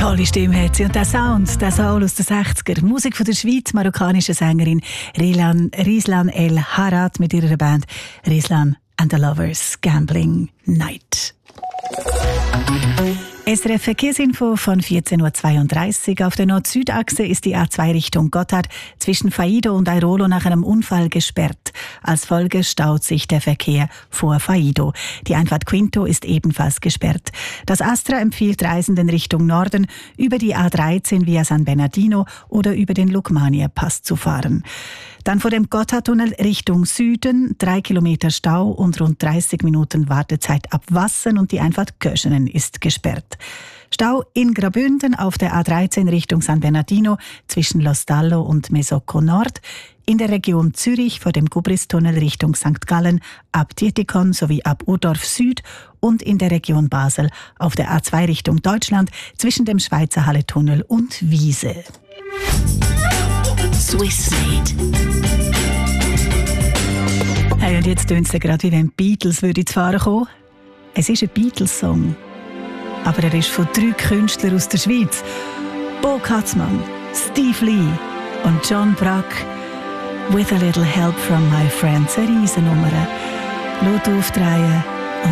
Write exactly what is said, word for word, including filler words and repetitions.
Tolle Stimme hat sie. Und der Sound, der Soul aus den sechziger. Musik von der Schweiz, marokkanische Sängerin Rislan, Rislan El Harad mit ihrer Band Rislan and the Lovers Gambling Night. S R F Verkehrsinfo von vierzehn Uhr zweiunddreißig. Auf der Nord-Süd-Achse ist die A zwei Richtung Gotthard zwischen Faido und Airolo nach einem Unfall gesperrt. Als Folge staut sich der Verkehr vor Faido. Die Einfahrt Quinto ist ebenfalls gesperrt. Das Astra empfiehlt Reisenden Richtung Norden über die A dreizehn via San Bernardino oder über den Lukmania-Pass zu fahren. Dann vor dem Gotthardtunnel Richtung Süden, drei Kilometer Stau und rund dreißig Minuten Wartezeit ab Wassen und die Einfahrt Köschenen ist gesperrt. Stau in Graubünden auf der A dreizehn Richtung San Bernardino zwischen Lostallo und Mesocco Nord, in der Region Zürich vor dem Gubristunnel Richtung Sankt Gallen ab Dietikon sowie ab Urdorf Süd und in der Region Basel auf der A zwei Richtung Deutschland zwischen dem Schweizer Halletunnel und Wiese. Swissmade. Hey, und jetzt tönt es gerade, wie wenn die Beatles würde zu fahren kommen. Es ist ein Beatles-Song, aber er ist von drei Künstlern aus der Schweiz. Bo Katzmann, Steve Lee und John Brack. «With a little help from my friends», eine Riesennummer. Laut aufdrehen.